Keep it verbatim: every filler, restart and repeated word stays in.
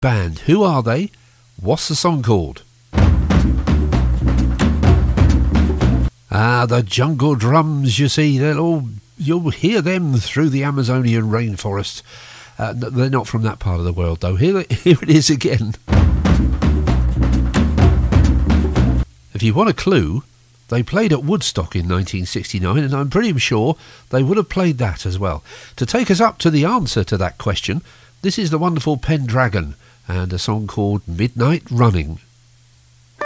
band. Who are they? What's the song called? Ah, the jungle drums, you see, they'll all, you'll hear them through the Amazonian rainforest. Uh, they're not from that part of the world, though. Here, here it is again. If you want a clue, they played at Woodstock in nineteen sixty-nine, and I'm pretty sure they would have played that as well. To take us up to the answer to that question, this is the wonderful Pendragon and a song called Midnight Running.